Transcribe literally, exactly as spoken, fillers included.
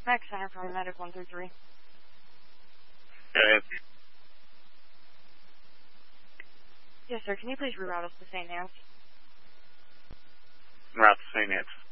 Max Center from Medic one three three. Okay. Yes, sir. Can you please reroute us to Saint Anne's? Route to Saint Anne's.